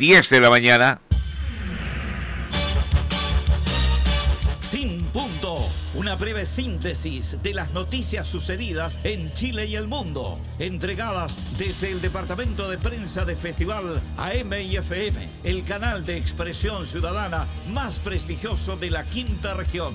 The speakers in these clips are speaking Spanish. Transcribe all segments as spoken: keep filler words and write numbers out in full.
diez de la mañana. Sin punto. Una breve síntesis de las noticias sucedidas en Chile y el mundo, entregadas desde el Departamento de Prensa de Festival A M y F M, el canal de expresión ciudadana más prestigioso de la quinta región.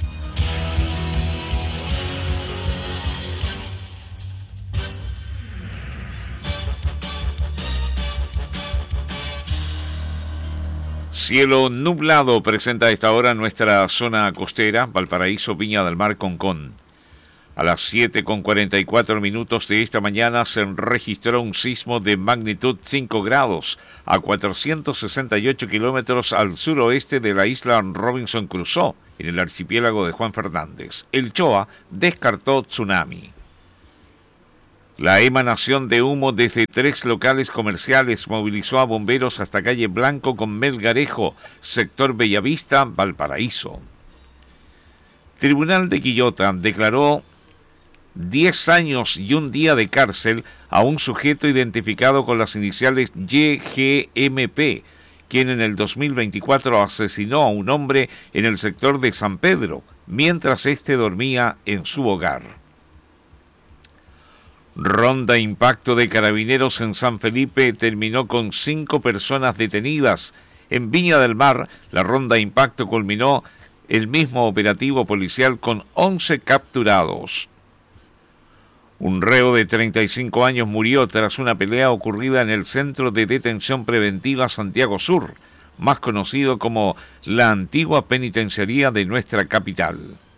Cielo nublado presenta a esta hora nuestra zona costera, Valparaíso, Viña del Mar, Concón. A las siete con cuarenta y cuatro minutos de esta mañana se registró un sismo de magnitud cinco grados a cuatrocientos sesenta y ocho kilómetros al suroeste de la isla Robinson Crusoe, en el archipiélago de Juan Fernández. El CHOA descartó tsunami. La emanación de humo desde tres locales comerciales movilizó a bomberos hasta calle Blanco con Melgarejo, sector Bellavista, Valparaíso. Tribunal de Quillota declaró diez años y un día de cárcel a un sujeto identificado con las iniciales Y G M P, quien en el dos mil veinticuatro asesinó a un hombre en el sector de San Pedro, mientras éste dormía en su hogar. Ronda impacto de carabineros en San Felipe terminó con cinco personas detenidas. En Viña del Mar, la ronda impacto culminó el mismo operativo policial con once capturados. Un reo de treinta y cinco años murió tras una pelea ocurrida en el Centro de Detención Preventiva Santiago Sur, más conocido como la antigua penitenciaría de nuestra capital.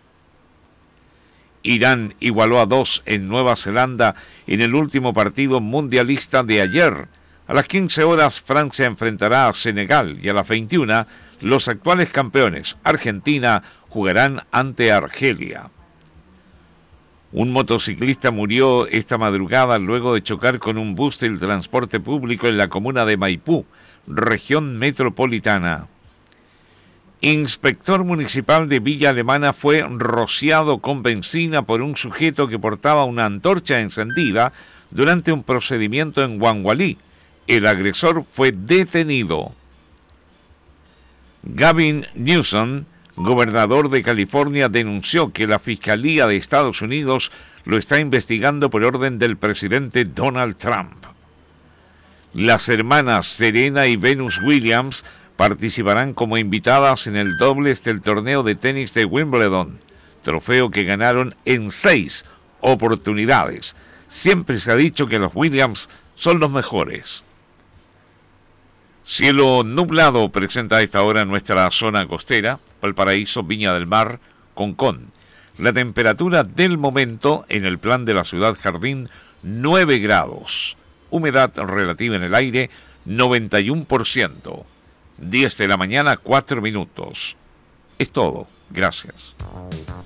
Irán igualó a dos en Nueva Zelanda en el último partido mundialista de ayer. A las quince horas Francia enfrentará a Senegal y a las veintiuna los actuales campeones, Argentina, jugarán ante Argelia. Un motociclista murió esta madrugada luego de chocar con un bus del transporte público en la comuna de Maipú, región metropolitana. Inspector municipal de Villa Alemana fue rociado con benzina por un sujeto que portaba una antorcha encendida durante un procedimiento en Guangualí. El agresor fue detenido. Gavin Newsom, gobernador de California, denunció que la Fiscalía de Estados Unidos lo está investigando por orden del presidente Donald Trump. Las hermanas Serena y Venus Williams participarán como invitadas en el dobles del torneo de tenis de Wimbledon, trofeo que ganaron en seis oportunidades. Siempre se ha dicho que los Williams son los mejores. Cielo nublado presenta a esta hora nuestra zona costera, Valparaíso, Viña del Mar, Concón. La temperatura del momento en el plan de la ciudad jardín, nueve grados. Humedad relativa en el aire, noventa y uno por ciento. diez de la mañana, cuatro minutos. Es todo. Gracias.